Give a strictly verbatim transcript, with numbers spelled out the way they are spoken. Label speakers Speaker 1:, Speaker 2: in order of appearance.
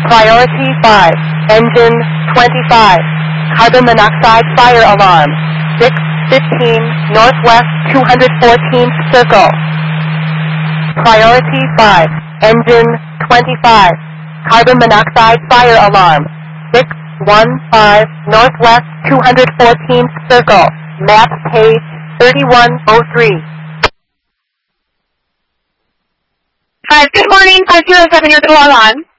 Speaker 1: Priority five, engine twenty-five, carbon monoxide fire alarm, six fifteen northwest two hundred fourteenth circle. Priority five, engine twenty-five, carbon monoxide fire alarm, six one five northwest two hundred fourteenth circle, map page thirty-one oh three.
Speaker 2: Hi, good morning, five zero seven, you're the log on.